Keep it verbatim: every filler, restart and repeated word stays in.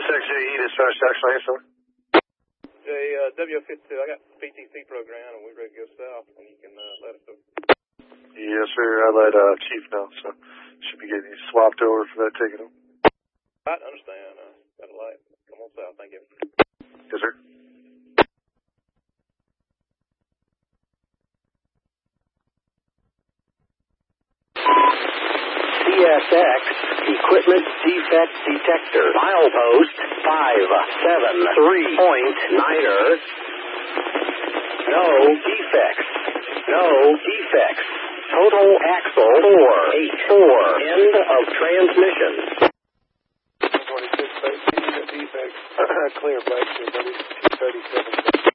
six J E, dispatch to Action Lansing. J, uh, W fifty-two, I got P T C program and we're ready to go south and you can, uh, let us know. Yes, sir. I let, uh, Chief know, so should be getting you swapped over for that ticket. I understand, uh, got a light. Come on south, thank you. Yes, sir. C S X Equipment Defect Detector. Milepost five seven three point niner. No defects. No defects. Total axle four eight four. End of transmission. twenty-six, defects. Clear, back to buddy. two thirty-seven.